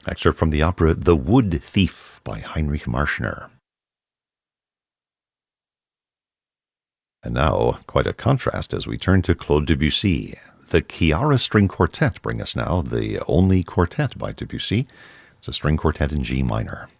excerpt from the opera The Wood Thief by Heinrich Marschner. And now, quite a contrast as we turn to Claude Debussy. The Chiara String Quartet bring us now the only quartet by Debussy. It's a string quartet in G minor.